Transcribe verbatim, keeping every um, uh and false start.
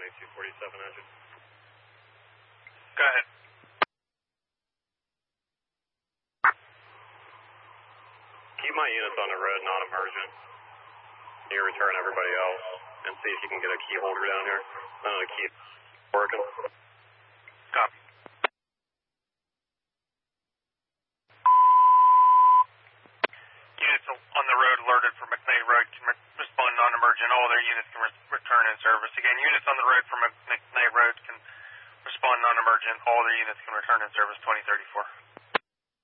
two forty-seven engine. Go ahead. Keep my units on the road, non-emergent. You return everybody else and see if you can get a key holder down here. I don't know, keep working. Copy. Units on the road alerted for McKnight Road can re respond non-emergent. All their units can re return in service. Again, units on the road from McKnight Road can respond non-emergent. All their units can return in service twenty thirty-four.